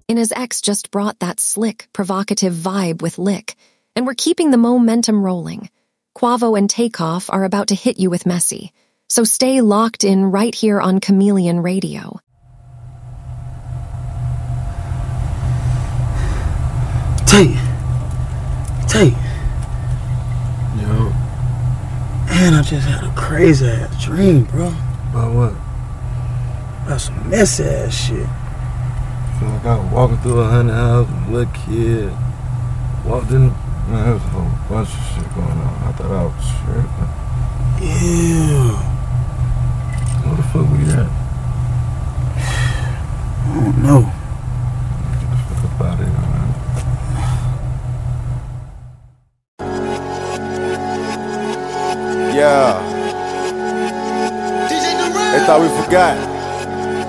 and his ex just brought that slick, provocative vibe with Lick, and we're keeping the momentum rolling. Quavo and Takeoff are about to hit you with Messy, so stay locked in right here on Chameleon Radio. Tate. Yo. Man, I just had a crazy ass dream, bro. About what? About some messy ass shit. Feel like I was walking through a haunted house, a little kid. Walked in, man, there was a whole bunch of shit going on. I thought I was tripping. Yeah. Where the fuck we at? I don't know.